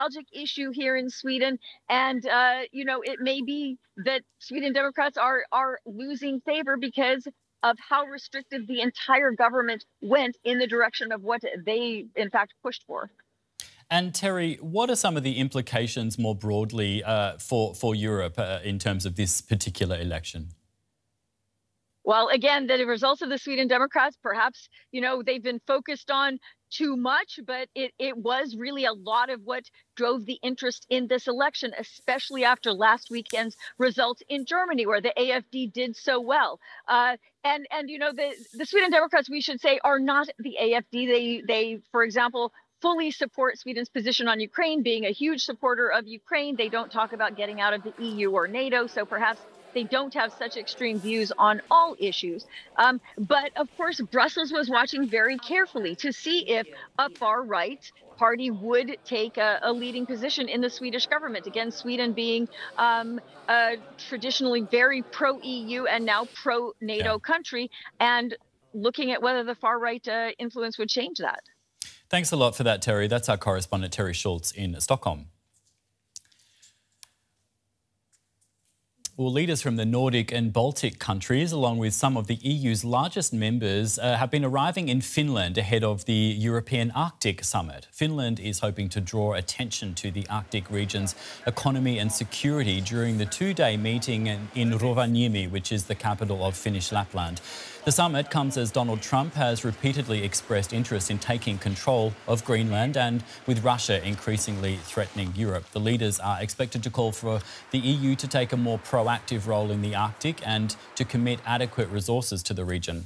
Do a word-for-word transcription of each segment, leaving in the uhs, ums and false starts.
nostalgic issue here in Sweden, and uh, you know, it may be that Sweden Democrats are are losing favor because of how restrictive the entire government went in the direction of what they, in fact, pushed for. And Terry, what are some of the implications more broadly uh, for for Europe uh, in terms of this particular election? Well, again, the results of the Sweden Democrats, perhaps, you know, they've been focused on too much, but it, it was really a lot of what drove the interest in this election, especially after last weekend's results in Germany, where the A F D did so well. Uh, and, and, you know, the, the Sweden Democrats, we should say, are not the A F D. They, they, for example, fully support Sweden's position on Ukraine, being a huge supporter of Ukraine. They don't talk about getting out of the E U or NATO, so perhaps they don't have such extreme views on all issues. Um, but of course, Brussels was watching very carefully to see if a far right party would take a, a leading position in the Swedish government. Again, Sweden being um, a traditionally very pro-E U and now pro-NATO Yeah. country, and looking at whether the far right uh, influence would change that. Thanks a lot for that, Terry. That's our correspondent, Terry Schultz, in Stockholm. Well, leaders from the Nordic and Baltic countries, along with some of the E U's largest members, uh, have been arriving in Finland ahead of the European Arctic Summit. Finland is hoping to draw attention to the Arctic region's economy and security during the two-day meeting in, in Rovaniemi, which is the capital of Finnish Lapland. The summit comes as Donald Trump has repeatedly expressed interest in taking control of Greenland, and with Russia increasingly threatening Europe. The leaders are expected to call for the E U to take a more proactive role in the Arctic and to commit adequate resources to the region.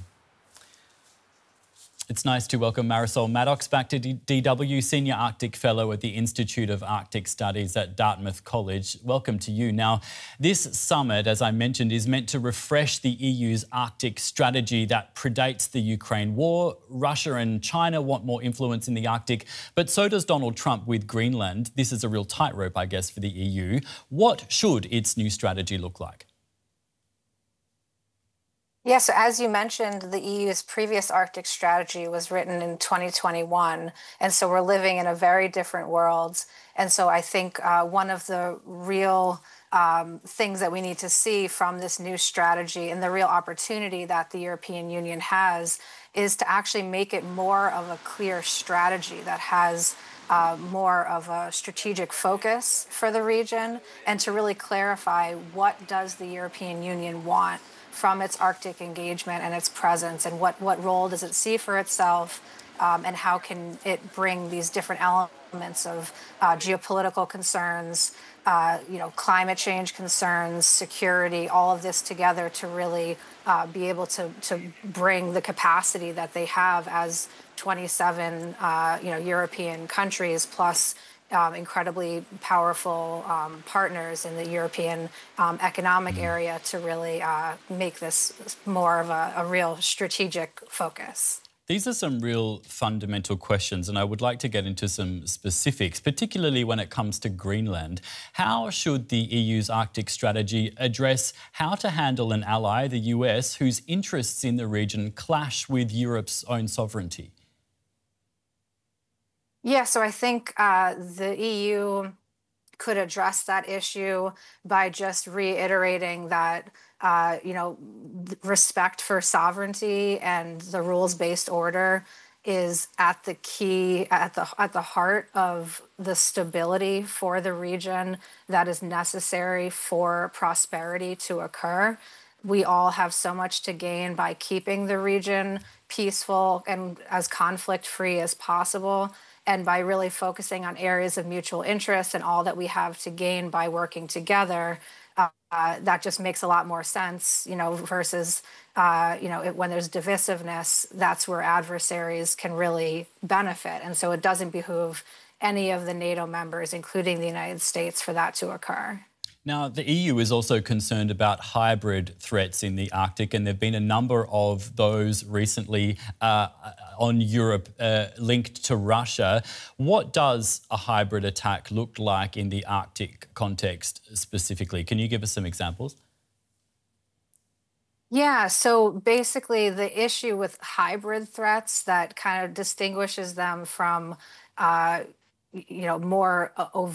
It's nice to welcome Marisol Maddox back to D W, Senior Arctic Fellow at the Institute of Arctic Studies at Dartmouth College. Welcome to you. Now, this summit, as I mentioned, is meant to refresh the E U's Arctic strategy that predates the Ukraine war. Russia and China want more influence in the Arctic, but so does Donald Trump with Greenland. This is a real tightrope, I guess, for the E U. What should its new strategy look like? Yes, yeah, so as you mentioned, the E U's previous Arctic strategy was written in twenty twenty-one. And so we're living in a very different world. And so I think uh, one of the real um, things that we need to see from this new strategy and the real opportunity that the European Union has is to actually make it more of a clear strategy that has Uh, more of a strategic focus for the region, and to really clarify what does the European Union want from its Arctic engagement and its presence, and what, what role does it see for itself, um, and how can it bring these different elements of uh, geopolitical concerns, uh, you know, climate change concerns, security, all of this together to really uh, be able to, to bring the capacity that they have as twenty-seven, uh, you know, European countries, plus um, incredibly powerful um, partners in the European um, economic area, to really uh, make this more of a, a real strategic focus. These are some real fundamental questions, and I would like to get into some specifics, particularly when it comes to Greenland. How should the E U's Arctic strategy address how to handle an ally, the U S, whose interests in the region clash with Europe's own sovereignty? Yeah, so I think uh, the E U could address that issue by just reiterating that, uh, you know, respect for sovereignty and the rules-based order is at the key, at the at the heart of the stability for the region that is necessary for prosperity to occur. We all have so much to gain by keeping the region peaceful and as conflict-free as possible, and by really focusing on areas of mutual interest and all that we have to gain by working together. Uh, uh, that just makes a lot more sense, you know, versus, uh, you know, it, when there's divisiveness, that's where adversaries can really benefit. And so it doesn't behoove any of the NATO members, including the United States, for that to occur. Now, the E U is also concerned about hybrid threats in the Arctic, and there have been a number of those recently uh, on Europe uh, linked to Russia. What does a hybrid attack look like in the Arctic context specifically? Can you give us some examples? Yeah, so basically the issue with hybrid threats that kind of distinguishes them from uh, you know, more uh,